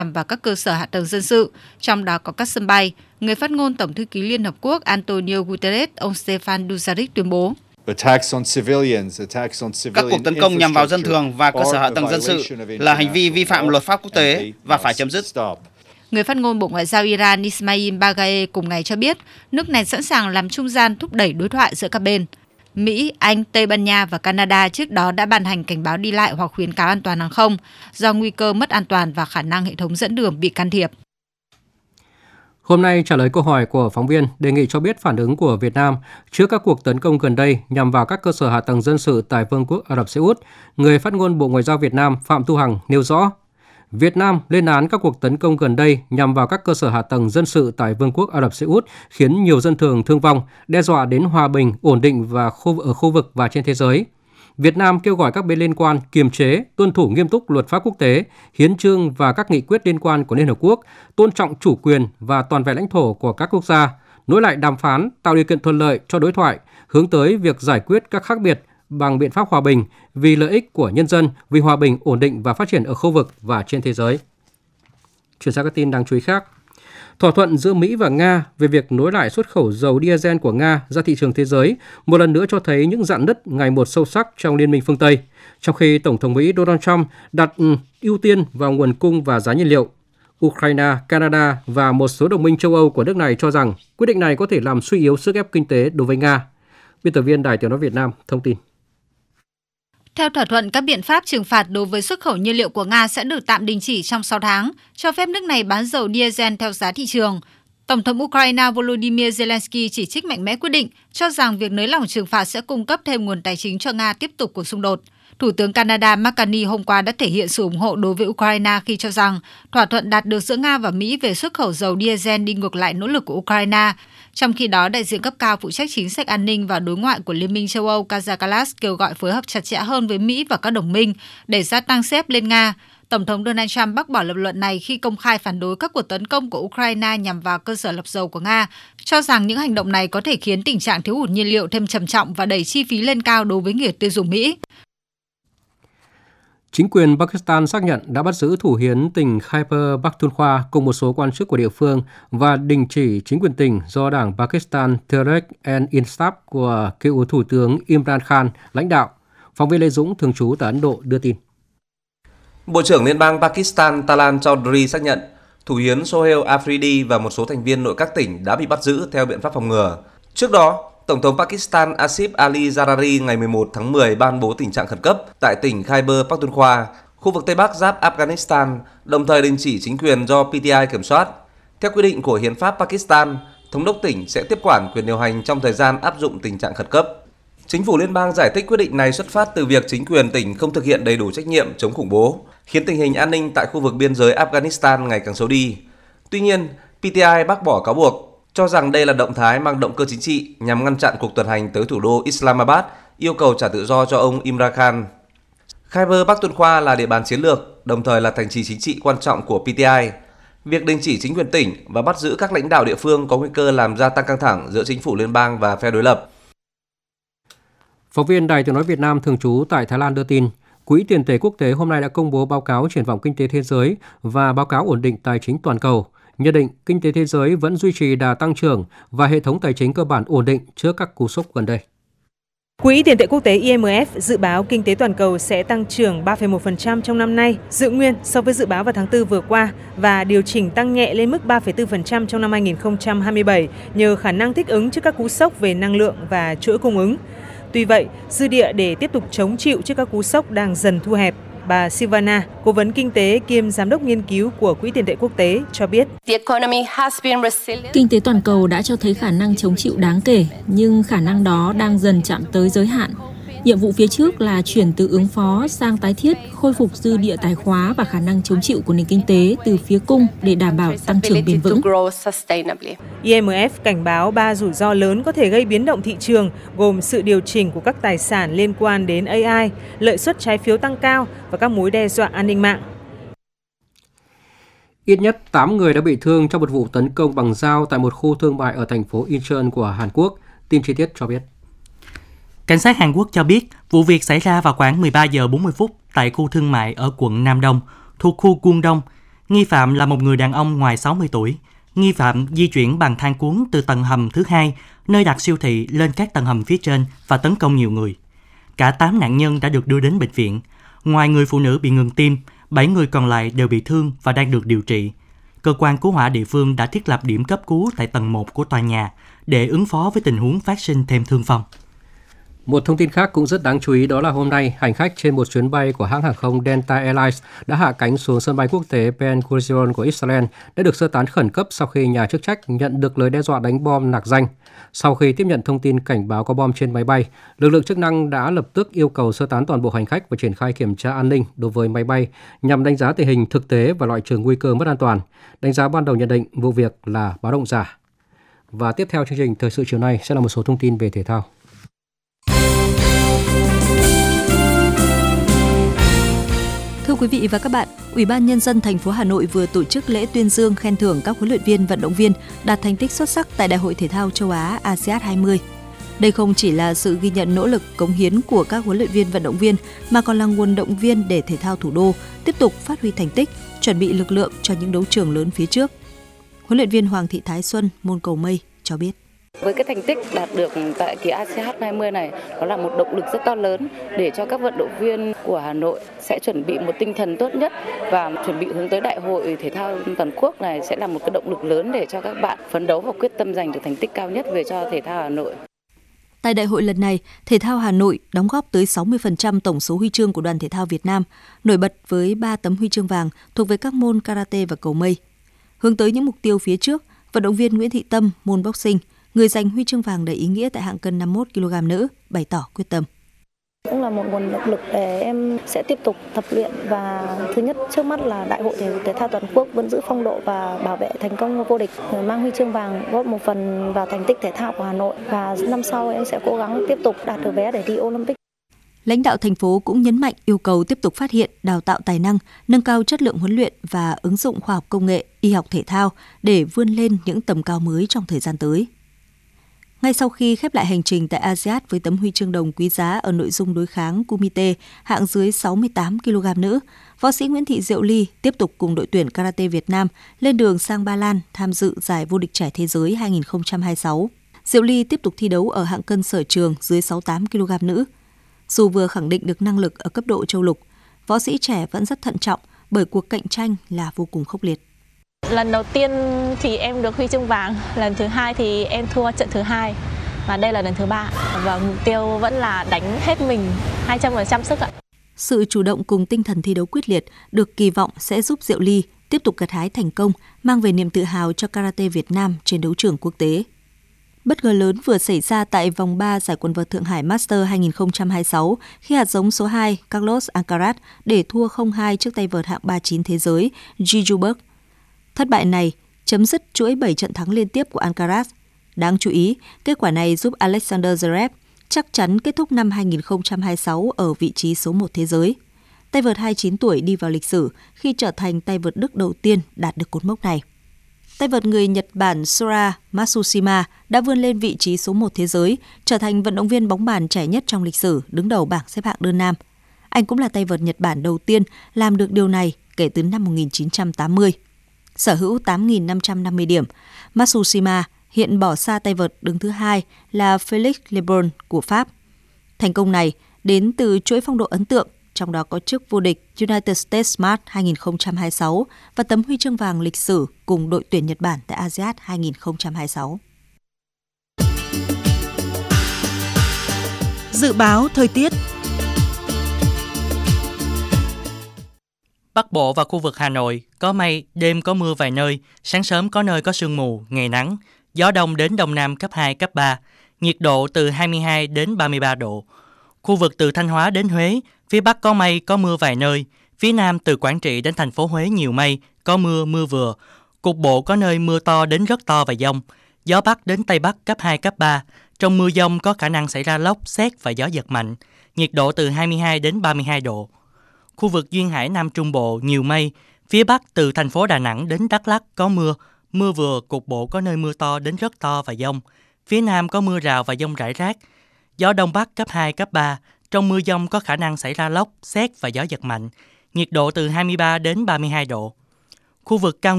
vào các cơ sở hạ tầng dân sự, trong đó có các sân bay. Người phát ngôn Tổng thư ký Liên Hợp Quốc Antonio Guterres, ông Stefan Dujarric tuyên bố. Các cuộc tấn công nhằm vào dân thường và cơ sở hạ tầng dân sự là hành vi vi phạm luật pháp quốc tế và phải chấm dứt. Người phát ngôn Bộ Ngoại giao Iran Ismail Baghaei cùng ngày cho biết nước này sẵn sàng làm trung gian thúc đẩy đối thoại giữa các bên. Mỹ, Anh, Tây Ban Nha và Canada trước đó đã ban hành cảnh báo đi lại hoặc khuyến cáo an toàn hàng không do nguy cơ mất an toàn và khả năng hệ thống dẫn đường bị can thiệp. Hôm nay trả lời câu hỏi của phóng viên đề nghị cho biết phản ứng của Việt Nam trước các cuộc tấn công gần đây nhằm vào các cơ sở hạ tầng dân sự tại Vương quốc Ả Rập Xê Út, người phát ngôn Bộ Ngoại giao Việt Nam Phạm Thu Hằng nêu rõ, Việt Nam lên án các cuộc tấn công gần đây nhằm vào các cơ sở hạ tầng dân sự tại Vương quốc Ả Rập Xê Út khiến nhiều dân thường thương vong, đe dọa đến hòa bình, ổn định và ở khu vực và trên thế giới. Việt Nam kêu gọi các bên liên quan kiềm chế, tuân thủ nghiêm túc luật pháp quốc tế, hiến chương và các nghị quyết liên quan của Liên Hợp Quốc, tôn trọng chủ quyền và toàn vẹn lãnh thổ của các quốc gia, nối lại đàm phán, tạo điều kiện thuận lợi cho đối thoại, hướng tới việc giải quyết các khác biệt bằng biện pháp hòa bình vì lợi ích của nhân dân, vì hòa bình, ổn định và phát triển ở khu vực và trên thế giới. Chuyển sang các tin đáng chú ý khác. Thỏa thuận giữa Mỹ và Nga về việc nối lại xuất khẩu dầu diesel của Nga ra thị trường thế giới một lần nữa cho thấy những rạn nứt ngày một sâu sắc trong Liên minh phương Tây, trong khi Tổng thống Mỹ Donald Trump đặt ưu tiên vào nguồn cung và giá nhiên liệu. Ukraine, Canada và một số đồng minh châu Âu của nước này cho rằng quyết định này có thể làm suy yếu sức ép kinh tế đối với Nga. Biên tập viên Đài Tiếng nói Việt Nam thông tin. Theo thỏa thuận, các biện pháp trừng phạt đối với xuất khẩu nhiên liệu của Nga sẽ được tạm đình chỉ trong 6 tháng, cho phép nước này bán dầu diesel theo giá thị trường. Tổng thống Ukraine Volodymyr Zelensky chỉ trích mạnh mẽ quyết định, cho rằng việc nới lỏng trừng phạt sẽ cung cấp thêm nguồn tài chính cho Nga tiếp tục cuộc xung đột. Thủ tướng Canada Mark Carney hôm qua đã thể hiện sự ủng hộ đối với Ukraine khi cho rằng thỏa thuận đạt được giữa Nga và Mỹ về xuất khẩu dầu diesel đi ngược lại nỗ lực của Ukraine. Trong khi đó, đại diện cấp cao phụ trách chính sách an ninh và đối ngoại của Liên minh châu Âu Kaja Kallas kêu gọi phối hợp chặt chẽ hơn với Mỹ và các đồng minh để gia tăng sức ép lên Nga. Tổng thống Donald Trump bác bỏ lập luận này khi công khai phản đối các cuộc tấn công của Ukraine nhằm vào cơ sở lọc dầu của Nga, cho rằng những hành động này có thể khiến tình trạng thiếu hụt nhiên liệu thêm trầm trọng và đẩy chi phí lên cao đối với người tiêu dùng Mỹ. Chính quyền Pakistan xác nhận đã bắt giữ thủ hiến tỉnh Khyber Pakhtunkhwa cùng một số quan chức của địa phương và đình chỉ chính quyền tỉnh do đảng Pakistan Tehreek-e-Insaf của cựu Thủ tướng Imran Khan lãnh đạo. Phóng viên Lê Dũng thường trú tại Ấn Độ đưa tin. Bộ trưởng Liên bang Pakistan Talan Chaudhry xác nhận thủ hiến Sohail Afridi và một số thành viên nội các tỉnh đã bị bắt giữ theo biện pháp phòng ngừa. Trước đó, Tổng thống Pakistan Asif Ali Zardari ngày 11 tháng 10 ban bố tình trạng khẩn cấp tại tỉnh Khyber Pakhtunkhwa, khu vực Tây Bắc giáp Afghanistan, đồng thời đình chỉ chính quyền do PTI kiểm soát. Theo quy định của Hiến pháp Pakistan, Thống đốc tỉnh sẽ tiếp quản quyền điều hành trong thời gian áp dụng tình trạng khẩn cấp. Chính phủ liên bang giải thích quyết định này xuất phát từ việc chính quyền tỉnh không thực hiện đầy đủ trách nhiệm chống khủng bố, khiến tình hình an ninh tại khu vực biên giới Afghanistan ngày càng xấu đi. Tuy nhiên, PTI bác bỏ cáo buộc, cho rằng đây là động thái mang động cơ chính trị nhằm ngăn chặn cuộc tuần hành tới thủ đô Islamabad, yêu cầu trả tự do cho ông Imran Khan. Khyber Pakhtunkhwa là địa bàn chiến lược, đồng thời là thành trì chính trị quan trọng của PTI. Việc đình chỉ chính quyền tỉnh và bắt giữ các lãnh đạo địa phương có nguy cơ làm gia tăng căng thẳng giữa chính phủ liên bang và phe đối lập. Phóng viên Đài Tiếng nói Việt Nam thường trú tại Thái Lan đưa tin, Quỹ tiền tệ quốc tế hôm nay đã công bố báo cáo triển vọng kinh tế thế giới và báo cáo ổn định tài chính toàn cầu, nhận định kinh tế thế giới vẫn duy trì đà tăng trưởng và hệ thống tài chính cơ bản ổn định trước các cú sốc gần đây. Quỹ tiền tệ quốc tế IMF dự báo kinh tế toàn cầu sẽ tăng trưởng 3,1% trong năm nay, giữ nguyên so với dự báo vào tháng 4 vừa qua và điều chỉnh tăng nhẹ lên mức 3,4% trong năm 2027 nhờ khả năng thích ứng trước các cú sốc về năng lượng và chuỗi cung ứng. Tuy vậy, dư địa để tiếp tục chống chịu trước các cú sốc đang dần thu hẹp. Bà Silvana, cố vấn kinh tế kiêm giám đốc nghiên cứu của Quỹ tiền tệ quốc tế, cho biết. Kinh tế toàn cầu đã cho thấy khả năng chống chịu đáng kể, nhưng khả năng đó đang dần chạm tới giới hạn. Nhiệm vụ phía trước là chuyển từ ứng phó sang tái thiết, khôi phục dư địa tài khóa và khả năng chống chịu của nền kinh tế từ phía cung để đảm bảo tăng trưởng bền vững. IMF cảnh báo 3 rủi ro lớn có thể gây biến động thị trường, gồm sự điều chỉnh của các tài sản liên quan đến AI, lợi suất trái phiếu tăng cao và các mối đe dọa an ninh mạng. Ít nhất 8 người đã bị thương trong một vụ tấn công bằng dao tại một khu thương mại ở thành phố Incheon của Hàn Quốc. Tin chi tiết cho biết. Cảnh sát Hàn Quốc cho biết vụ việc xảy ra vào khoảng 13 giờ 40 phút tại khu thương mại ở quận Nam Đông, thuộc khu Guangdong. Nghi phạm là một người đàn ông ngoài 60 tuổi. Nghi phạm di chuyển bằng thang cuốn từ tầng hầm thứ 2, nơi đặt siêu thị, lên các tầng hầm phía trên và tấn công nhiều người. Cả 8 nạn nhân đã được đưa đến bệnh viện. Ngoài người phụ nữ bị ngừng tim, 7 người còn lại đều bị thương và đang được điều trị. Cơ quan cứu hỏa địa phương đã thiết lập điểm cấp cứu tại tầng 1 của tòa nhà để ứng phó với tình huống phát sinh thêm thương vong. Một thông tin khác cũng rất đáng chú ý đó là hôm nay, hành khách trên một chuyến bay của hãng hàng không Delta Airlines đã hạ cánh xuống sân bay quốc tế Ben Gurion của Israel đã được sơ tán khẩn cấp sau khi nhà chức trách nhận được lời đe dọa đánh bom nạc danh. Sau khi tiếp nhận thông tin cảnh báo có bom trên máy bay, lực lượng chức năng đã lập tức yêu cầu sơ tán toàn bộ hành khách và triển khai kiểm tra an ninh đối với máy bay nhằm đánh giá tình hình thực tế và loại trừ nguy cơ mất an toàn. Đánh giá ban đầu nhận định vụ việc là báo động giả. Và tiếp theo chương trình Thời sự chiều nay sẽ là một số thông tin về thể thao. Thưa quý vị và các bạn, Ủy ban Nhân dân thành phố Hà Nội vừa tổ chức lễ tuyên dương khen thưởng các huấn luyện viên vận động viên đạt thành tích xuất sắc tại Đại hội Thể thao Châu Á ASEAN 20. Đây không chỉ là sự ghi nhận nỗ lực cống hiến của các huấn luyện viên vận động viên mà còn là nguồn động viên để thể thao thủ đô tiếp tục phát huy thành tích, chuẩn bị lực lượng cho những đấu trường lớn phía trước. Huấn luyện viên Hoàng Thị Thái Xuân, môn cầu mây cho biết. Với cái thành tích đạt được tại kỳ ASEAN 20 này, đó là một động lực rất to lớn để cho các vận động viên của Hà Nội sẽ chuẩn bị một tinh thần tốt nhất và chuẩn bị hướng tới Đại hội Thể thao toàn quốc này sẽ là một cái động lực lớn để cho các bạn phấn đấu và quyết tâm giành được thành tích cao nhất về cho thể thao Hà Nội. Tại đại hội lần này, Thể thao Hà Nội đóng góp tới 60% tổng số huy chương của Đoàn Thể thao Việt Nam, nổi bật với 3 tấm huy chương vàng thuộc về các môn karate và cầu mây. Hướng tới những mục tiêu phía trước, vận động viên Nguyễn Thị Tâm, môn boxing, người giành huy chương vàng đầy ý nghĩa tại hạng cân 51 kg nữ, bày tỏ quyết tâm. Cũng là một nguồn động lực để em sẽ tiếp tục tập luyện và thứ nhất trước mắt là Đại hội Thể thao toàn quốc vẫn giữ phong độ và bảo vệ thành công vô địch, mang huy chương vàng góp một phần vào thành tích thể thao của Hà Nội và năm sau em sẽ cố gắng tiếp tục đạt được vé để đi Olympic. Lãnh đạo thành phố cũng nhấn mạnh yêu cầu tiếp tục phát hiện, đào tạo tài năng, nâng cao chất lượng huấn luyện và ứng dụng khoa học công nghệ, y học thể thao để vươn lên những tầm cao mới trong thời gian tới. Ngay sau khi khép lại hành trình tại ASEAN với tấm huy chương đồng quý giá ở nội dung đối kháng Kumite hạng dưới 68 kg nữ, võ sĩ Nguyễn Thị Diệu Ly tiếp tục cùng đội tuyển karate Việt Nam lên đường sang Ba Lan tham dự giải vô địch trẻ thế giới 2026. Diệu Ly tiếp tục thi đấu ở hạng cân sở trường dưới 68 kg nữ. Dù vừa khẳng định được năng lực ở cấp độ châu lục, võ sĩ trẻ vẫn rất thận trọng bởi cuộc cạnh tranh là vô cùng khốc liệt. Lần đầu tiên thì em được huy chương vàng, lần thứ hai thì em thua trận thứ hai và đây là lần thứ 3 và mục tiêu vẫn là đánh hết mình 200% sức ạ. Sự chủ động cùng tinh thần thi đấu quyết liệt được kỳ vọng sẽ giúp Diệu Ly tiếp tục gặt hái thành công, mang về niềm tự hào cho karate Việt Nam trên đấu trường quốc tế. Bất ngờ lớn vừa xảy ra tại vòng 3 giải quần vợt Thượng Hải Master 2026 khi hạt giống số 2 Carlos Alcaraz để thua 0-2 trước tay vợt hạng 39 thế giới Ji Yuberg. Thất bại này chấm dứt chuỗi 7 trận thắng liên tiếp của Alcaraz. Đáng chú ý, kết quả này giúp Alexander Zverev chắc chắn kết thúc năm 2026 ở vị trí số 1 thế giới. Tay vợt 29 tuổi đi vào lịch sử khi trở thành tay vợt Đức đầu tiên đạt được cột mốc này. Tay vợt người Nhật Bản Sora Matsushima đã vươn lên vị trí số 1 thế giới, trở thành vận động viên bóng bàn trẻ nhất trong lịch sử đứng đầu bảng xếp hạng đơn nam. Anh cũng là tay vợt Nhật Bản đầu tiên làm được điều này kể từ năm 1980. Sở hữu 8.550 điểm, Matsushima hiện bỏ xa tay vợt đứng thứ 2 là Félix Lebrun của Pháp. Thành công này đến từ chuỗi phong độ ấn tượng, trong đó có chức vô địch United States Smart 2026 và tấm huy chương vàng lịch sử cùng đội tuyển Nhật Bản tại ASEAN 2026. Dự báo thời tiết. Bắc Bộ và khu vực Hà Nội có mây, đêm có mưa vài nơi, sáng sớm có nơi có sương mù, ngày nắng, gió đông đến đông nam cấp 2, cấp 3, nhiệt độ từ 22 đến 33 độ. Khu vực từ Thanh Hóa đến Huế, phía Bắc có mây, có mưa vài nơi, phía Nam từ Quảng Trị đến thành phố Huế nhiều mây, có mưa, mưa vừa, cục bộ có nơi mưa to đến rất to và dông, gió Bắc đến Tây Bắc cấp 2, cấp 3, trong mưa dông có khả năng xảy ra lốc, sét và gió giật mạnh, nhiệt độ từ 22 đến 32 độ. Khu vực duyên hải Nam Trung Bộ nhiều mây, phía Bắc từ thành phố Đà Nẵng đến Đắk Lắk có mưa, mưa vừa, cục bộ có nơi mưa to đến rất to và dông, phía Nam có mưa rào và dông rải rác, gió Đông Bắc cấp 2, cấp 3, trong mưa dông có khả năng xảy ra lốc, sét và gió giật mạnh, nhiệt độ từ 23 đến 32 độ. khu vực cao